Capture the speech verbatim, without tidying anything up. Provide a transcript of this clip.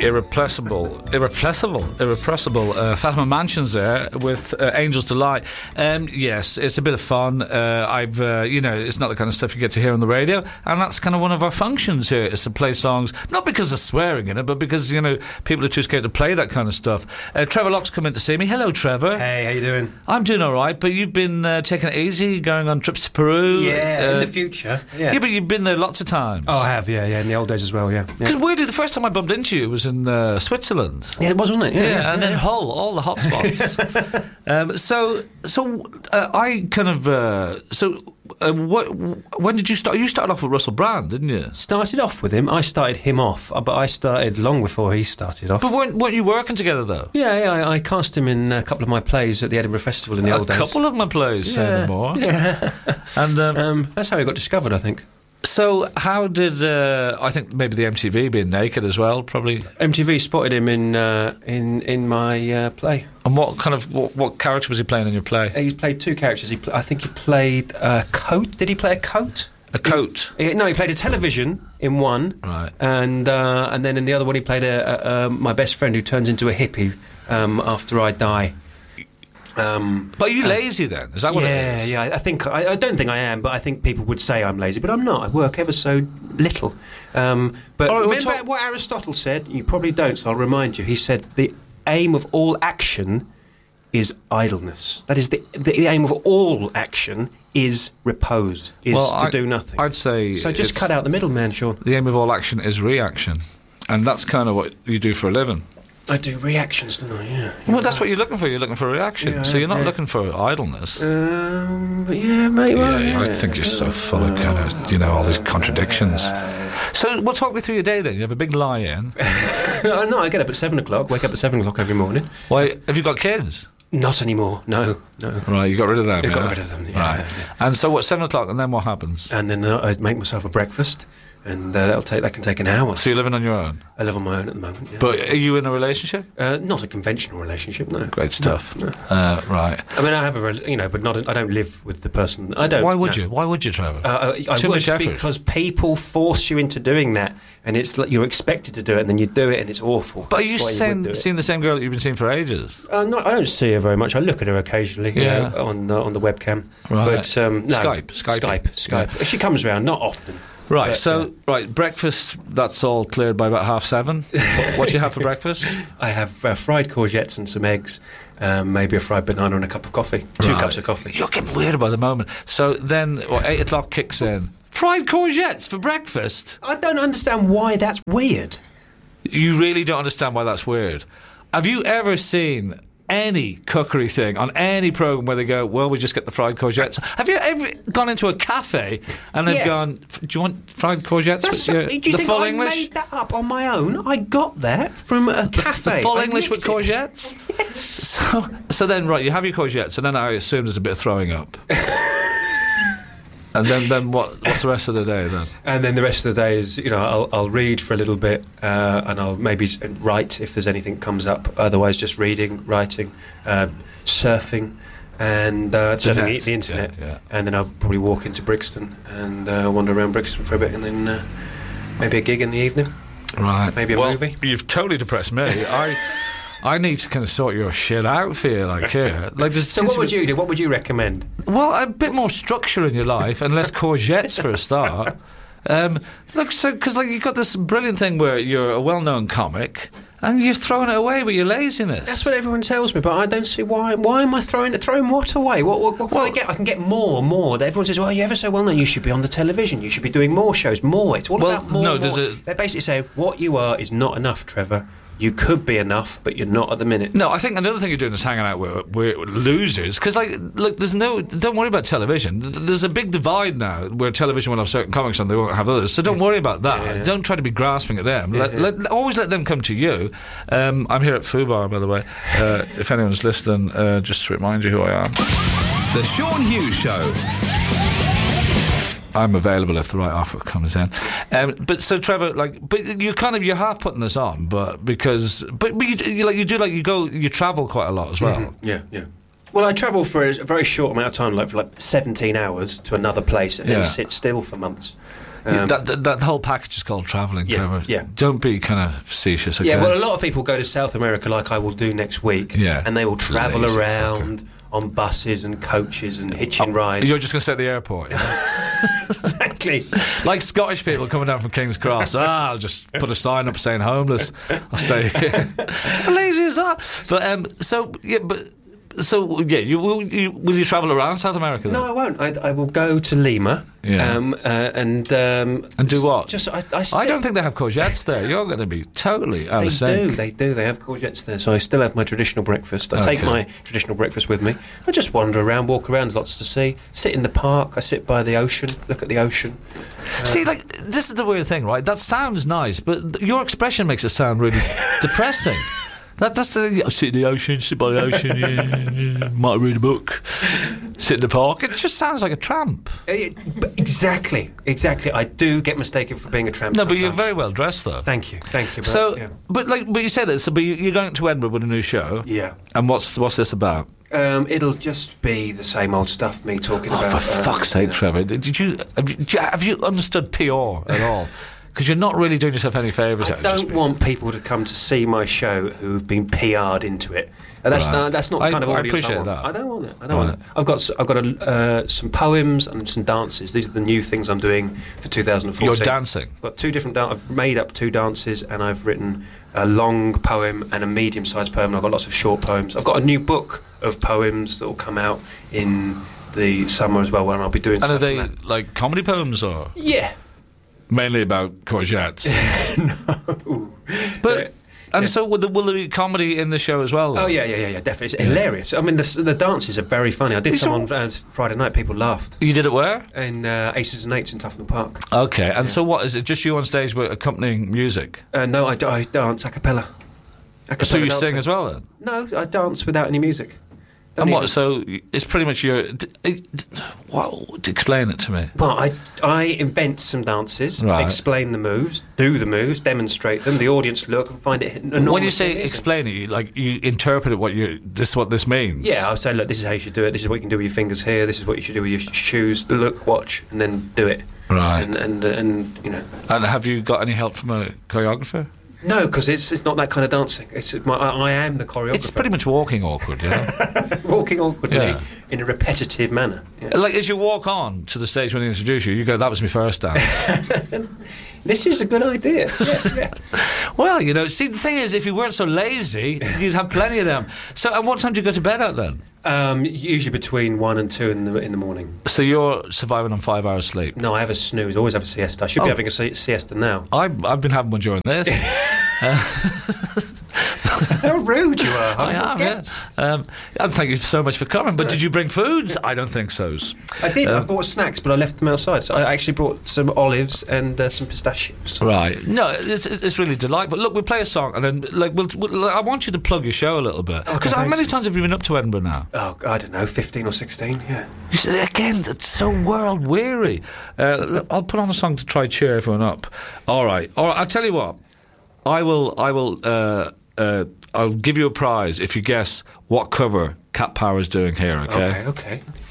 irrepressible, irrepressible, irrepressible uh, Fatima Mansions there with uh, Angel's Delight. Um, yes, it's a bit of fun. Uh, I've, uh, you know, it's not the kind of stuff you get to hear on the radio, and that's kind of one of our functions here, is to play songs, not because of swearing in it, but because, you know, people are too scared to play that kind of stuff. Uh, Trevor Locke's come in to see me. Hello, Trevor. Hey, how you doing? I'm doing all right, but you've been uh, taking it easy, going on trips to Peru. Yeah, uh, in the future. Yeah. yeah, but you've been there lots of times. Oh, I have, yeah, yeah, in the old days as well, yeah. Because yeah. weirdly, the first time I bumped into you was in uh, Switzerland. Yeah, it was, wasn't it? Yeah, yeah, yeah and yeah, then yeah. Hull, all the hot spots. um, so, so uh, I kind of uh, so. Uh, what? When did you start? You started off with Russell Brand, didn't you? Started off with him. I started him off, but I started long before he started off. But weren't, weren't you working together though? Yeah, yeah. I, I cast him in a couple of my plays at the Edinburgh Festival in the a old days. A couple of my plays, say yeah, no more. Yeah, and um, um, that's how he got discovered, I think. So, how did uh, I think maybe the M T V being naked as well? Probably M T V spotted him in uh, in in my uh, play. And what kind of what, what character was he playing in your play? He played two characters. He pl- I think he played a coat. Did he play a coat? A coat? He, he, no, he played a television in one, right? And uh, and then in the other one, he played a, a, a, my best friend who turns into a hippie um, after I die. Um, but are you lazy then? Is that what yeah, it is? Yeah, yeah. I think I, I don't think I am, but I think people would say I'm lazy, but I'm not. I work ever so little. Um, but right, remember talk- what Aristotle said? You probably don't, so I'll remind you. He said the aim of all action is idleness. That is the the aim of all action is repose, is well, to I, do nothing. I'd say so. Just cut out the middleman, Sean. The aim of all action is reaction, and that's kind of what you do for a living. I do reactions, don't I? Yeah. Well, right. that's what you're looking for. You're looking for a reaction. Yeah, so you're not yeah. looking for idleness. Um, but yeah, mate. Well, yeah, yeah, I think you're so full of kind of, you know, all these contradictions. So, well, talk me through your day then. You have a big lie-in. no, no, I get up at seven o'clock. Wake up at seven o'clock every morning. Why? Have you got kids? Not anymore. No, no. Right, you got rid of them. I yeah? got rid of them. Yeah, right. Yeah. And so, what? Seven o'clock, and then what happens? And then uh, I make myself a breakfast. And uh, that'll take that can take an hour. So you're living on your own? I live on my own at the moment. Yeah. But are you in a relationship? Uh, not a conventional relationship, no. Great stuff. No, no. Uh, right. I mean, I have a, re- you know, but not. A, I don't live with the person. I don't. Why would no. you? Why would you, Trevor? Uh, I, I Too would much effort. Because people force you into doing that, and it's like you're expected to do it, and then you do it, and it's awful. But are you, you saying, seeing the same girl that you've been seeing for ages? Uh, no, I don't see her very much. I look at her occasionally, you yeah. know, on uh, on the webcam. Right. But um, no, Skype, Skype, Skype, Skype. Yeah. She comes around, not often. Right, but, so, yeah. right, breakfast, that's all cleared by about half seven. what, what do you have for breakfast? I have uh, fried courgettes and some eggs, um, maybe a fried banana and a cup of coffee. Two right. cups of coffee. You're getting weird by the moment. So then, what, eight o'clock kicks in. Fried courgettes for breakfast? I don't understand why that's weird. You really don't understand why that's weird. Have you ever seen any cookery thing on any programme where they go, well, we just get the fried courgettes? Have you ever gone into a cafe and they've yeah. gone, do you want fried courgettes? That's with, so, uh, do you the think full I English? made that up on my own? I got that from a cafe. The full I English with mixed it. courgettes? Yes. So, so then, right, you have your courgettes, and then I assume there's a bit of throwing up. And then, then what? What's the rest of the day then? And then the rest of the day is, you know, I'll, I'll read for a little bit, uh, and I'll maybe write if there's anything comes up. Otherwise, just reading, writing, uh, surfing, and uh, surfing the, the internet. Yeah, yeah. And then I'll probably walk into Brixton and uh, wander around Brixton for a bit, and then uh, maybe a gig in the evening. Right. Maybe a well, movie. You've totally depressed me. I. I need to kind of sort your shit out for you, like here. Like, so what would you do? What would you recommend? Well, a bit more structure in your life and less courgettes for a start. Um, look, so because like you've got this brilliant thing where you're a well-known comic and you've thrown it away with your laziness. That's what everyone tells me, but I don't see why. Why am I throwing it? Throwing what away? What, what, what well, can I get? I can get more, more. Everyone says, "Well, you're ever so well known. You should be on the television. You should be doing more shows, more." It's all well, about more. No, more. does it? They basically say what you are is not enough, Trevor. You could be enough, but you're not at the minute. No, I think another thing you're doing is hanging out with, with losers. Because, like, look, there's no... Don't worry about television. There's a big divide now where television will have certain comics and they won't have others. So don't worry about that. Yeah, yeah. Don't try to be grasping at them. Yeah, let, yeah. let, always let them come to you. Um, I'm here at Fubar, by the way. Uh, if anyone's listening, uh, just to remind you who I am. The Sean Hughes Show. I'm available if the right offer comes in. Um, but so Trevor, like, but you kind of you're half putting this on, but because, but, but you, you like you do like you go you travel quite a lot as well. Mm-hmm. Yeah, yeah. Well, I travel for a very short amount of time, like for like seventeen hours to another place, and yeah. then sit still for months. Um, that, that that whole package is called travelling, Yeah, Trevor. yeah. Don't be kind of facetious. Okay? Yeah, well, a lot of people go to South America like I will do next week, Yeah. and they will travel Lazy around on buses and coaches and hitching rides. You're just going to stay at the airport, yeah? Exactly. Like Scottish people coming down from King's Cross. Ah, I'll just put a sign up saying homeless. I'll stay here. How lazy is that? But um, so yeah, but so yeah, you will you will you travel around South America then? No, I won't. I, I will go to Lima. Yeah. Um, uh, and um, And do what? Just I, I, I sit- don't think they have courgettes there. You're going to be totally out They of sync. do, they do. They have courgettes there, so I still have my traditional breakfast. I take Okay. my traditional breakfast with me. I just wander around, walk around, lots to see. Sit in the park. I sit by the ocean, look at the ocean. See, like, this is the weird thing, right? That sounds nice, but th- your expression makes it sound really depressing. That, that's the... I sit in the ocean, sit by the ocean, yeah, yeah, yeah, might read a book, sit in the park. It just sounds like a tramp. Uh, yeah, but exactly, exactly. I do get mistaken for being a tramp. No, but you're sometimes. very well dressed, though. Thank you, thank you. But, So, yeah. but like, but you say that. So, but you- you're going to Edinburgh with a new show. Yeah. And what's what's this about? Um, it'll just be the same old stuff. Me talking Oh, about. for uh, fuck's sake, Trevor! Did you have you, did you have you understood P R at all? Because you're not really doing yourself any favours. I don't want people to come to see my show who've been P R'd into it. And that's Right. not, that's not the I- kind of I audience appreciate want. that. I don't want it. I don't Right. want it. I've got s- I've got a, uh, some poems and some dances. These are the new things I'm doing for two thousand fourteen. You're dancing. I've got two different. Dan- I've made up two dances, and I've written a long poem and a medium-sized poem. And I've got lots of short poems. I've got a new book of poems that will come out in the summer as well, when I'll be doing. And are stuff they from that. like comedy poems or Yeah. mainly about courgettes? no. But and Yeah. so will there, will there be comedy in the show as well? Then? Oh yeah, yeah, yeah, yeah, definitely. It's hilarious. I mean, the, the dances are very funny. I did These some are- on uh, Friday night. People laughed. You did it where? In uh, Aces and Eights in Tufnell Park. Okay, and so what is it? Just you on stage with accompanying music? Uh, no, I, I dance a cappella. A cappella So you dancing. sing as well then? No, I dance without any music. Don't And even- what? So it's pretty much your. D- d- d- what? Explain it to me. Well, I, I invent some dances, Right. explain the moves, do the moves, demonstrate them. The audience look and find it enormously When you say amusing. explain it, you, like you interpret it. What you this is what this means. Yeah, I'll say, look, this is how you should do it. This is what you can do with your fingers here. This is what you should do with your sh- shoes. Look, watch, and then do it. Right. And and and you know. And have you got any help from a choreographer? No, because it's it's not that kind of dancing. It's my, I, I am the choreographer. It's pretty much walking awkward, you know. walking awkwardly Yeah. in a repetitive manner. Yeah. Like as you walk on to the stage when they introduce you, you go, "That was my first dance." This is a good idea. Yeah, yeah. Well, you know, see, the thing is, if you weren't so lazy, you'd have plenty of them. So, and what time do you go to bed at then? Um, usually between one and two in the in the morning. So you're surviving on five hours sleep. No, I have a snooze. Always have a siesta. I should be Oh. having a si- siesta now. I've, I've been having one during this. How rude you are! I am, yeah. Um, and thank you so much for coming. But did you bring foods? I don't think so. I did. Um, I bought snacks, but I left them outside. So I actually brought some olives and uh, some pistachios. Right. No, it's, it's really delightful. Look, we'll play a song and then, like, we'll, we'll, I want you to plug your show a little bit. Because how thanks. many times have you been up to Edinburgh now? Oh, I don't know, fifteen or sixteen. Yeah. You see, again, it's so world weary. Uh, look, I'll put on a song to try cheer everyone up. All right. All right. I'll tell you what. I will. I will. Uh, uh, I'll give you a prize if you guess what cover Cat Power is doing here. Okay. Okay. Okay.